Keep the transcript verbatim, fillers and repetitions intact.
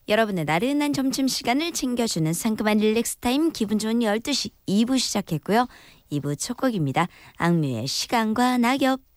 여러분의 나른한 점심시간을 챙겨주는 상큼한 릴렉스타임 기분 좋은 열두 시 이 부 시작했고요. 이 부 첫 곡입니다. 악뮤의 시간과 낙엽.